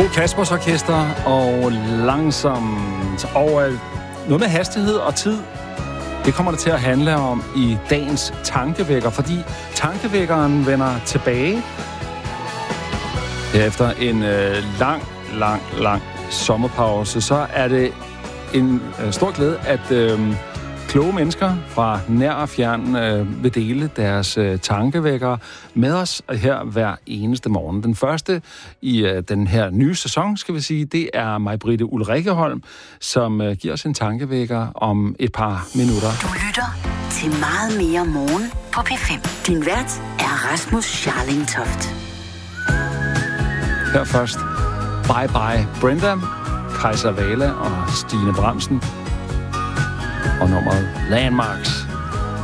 Kaspers Orkester og langsomt over noget med hastighed og tid. Det kommer det til at handle om i dagens tankevækker, fordi tankevækkeren vender tilbage efter en lang sommerpause. Så er det en stor glæde, at kloge mennesker fra nær og fjern vil dele deres tankevækker med os her hver eneste morgen. Den første i den her nye sæson, skal vi sige, det er Maj-Britte Ulrikkeholm, som giver os en tankevækker om et par minutter. Du lytter til Meget mere morgen på P5. Din vært er Rasmus Scharling-Toft. Her først Bye Bye Brenda, Kajsa Wala og Stine Bramsen og nummeret Landmarks.